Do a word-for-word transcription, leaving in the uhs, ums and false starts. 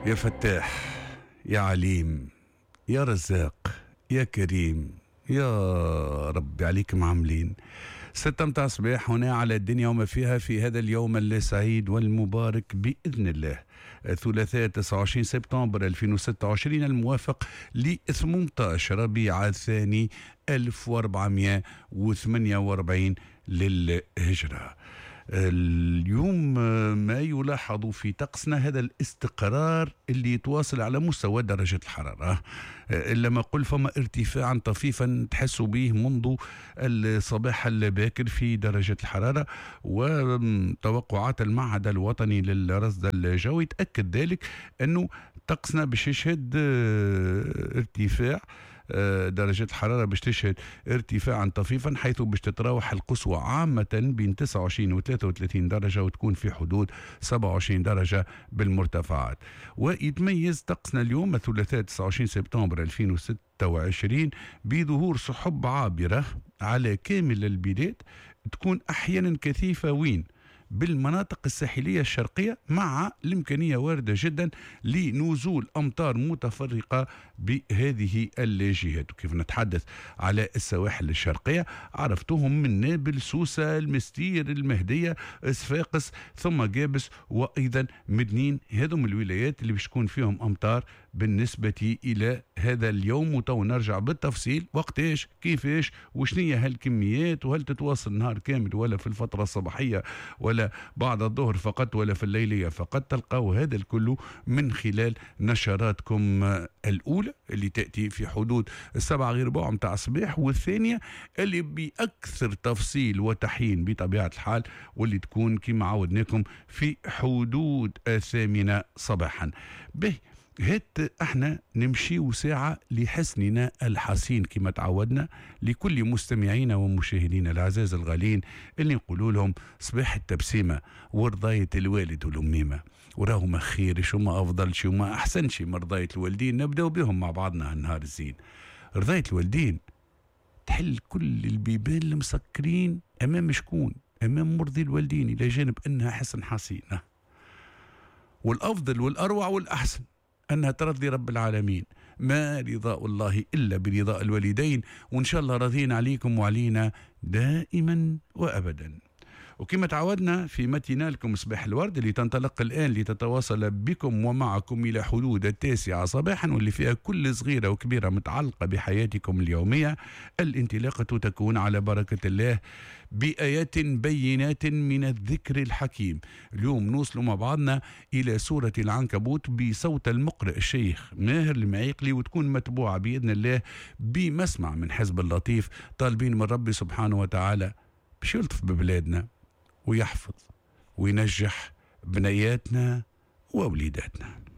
يا فتاح، يا عليم، يا رزاق، يا كريم، يا ربي عليكم عاملين. ستة متاع صباح هنا على الدنيا وما فيها في هذا اليوم السعيد والمبارك بإذن الله، ثلاثاء تسعة وعشرين سبتمبر ألفين وستة وعشرين الموافق ل ثمانية عشر ربيع الثاني ألف وأربعمائة وثمانية وأربعين للهجرة. اليوم ما يلاحظ في طقسنا هذا الاستقرار اللي يتواصل على مستوى درجة الحرارة، إلا ما قل فما ارتفاعا طفيفا تحسوا به منذ الصباح الباكر في درجة الحرارة، وتوقعات المعهد الوطني للرصد الجوي تأكد ذلك أنه طقسنا باش يشهد ارتفاع درجة الحرارة، باش تشهد ارتفاعا طفيفا، حيث باش تتراوح القصوى عامة بين تسعة وعشرين و ثلاثة وثلاثين درجة، وتكون في حدود سبعة وعشرين درجة بالمرتفعات. ويتميز طقسنا اليوم الثلاثاء تسعة وعشرين سبتمبر ألفين وستة وعشرين بظهور سحب عابرة على كامل البلاد، تكون أحيانا كثيفة وين بالمناطق الساحلية الشرقية، مع الإمكانية واردة جدا لنزول أمطار متفرقة بهذه الجهات. وكيف نتحدث على السواحل الشرقية عرفتهم من نابل، سوسة، المستير، المهدية، صفاقس، ثم جابس، وأيضا مدنين. هذم الولايات اللي باش تكون فيهم أمطار بالنسبة إلى هذا اليوم، وتو نرجع بالتفصيل وقتاش كيفاش وشنية هالكميات، وهل تتواصل النهار كامل ولا في الفترة الصباحية ولا بعد الظهر فقط ولا في الليلية فقط. تلقاو هذا الكل من خلال نشراتكم الأولى اللي تأتي في حدود السبعة غير ربع متاع الصباح، والثانية اللي بأكثر تفصيل وتحيين بطبيعة الحال، واللي تكون كما عودناكم في حدود الثامنة صباحا. به هات احنا نمشي ساعة لحسننا الحسين كما تعودنا لكل مستمعينا ومشاهدينا العزاز الغالين، اللي نقولوا لهم صباح التبسيمة ورضاية الوالد والأميمة، وراهم ما خيرش وما أفضلش وما أحسنش من رضاية الوالدين. نبدأ بهم مع بعضنا هالنهار الزين. رضاية الوالدين تحل كل البيبان المسكرين أمام شكون؟ أمام مرضي الوالدين، إلى جانب أنها حسن حسينة، والأفضل والأروع والأحسن أنها ترضي رب العالمين. ما رضاء الله إلا برضاء الوالدين، وإن شاء الله راضين عليكم وعلينا دائما وأبدا. وكما تعودنا في متينالكم صباح الورد اللي تنطلق الآن لتتواصل بكم ومعكم إلى حدود التاسعة صباحا، واللي فيها كل صغيرة وكبيرة متعلقة بحياتكم اليومية. الانطلاقة تكون على بركة الله بآيات بينات من الذكر الحكيم. اليوم نوصل مع بعضنا إلى سورة العنكبوت بصوت المقرئ الشيخ ماهر المعيقلي، وتكون متبوعة بإذن الله بمسمع من حزب اللطيف، طالبين من ربي سبحانه وتعالى باش يلطف ببلادنا ويحفظ وينجح بنياتنا ووليداتنا.